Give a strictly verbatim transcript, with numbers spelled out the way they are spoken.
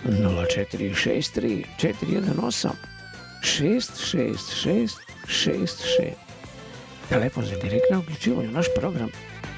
nula četiri šest tri četiri jedan osam šest šest šest šest šest. Telefon za direktno uključivanje u naš program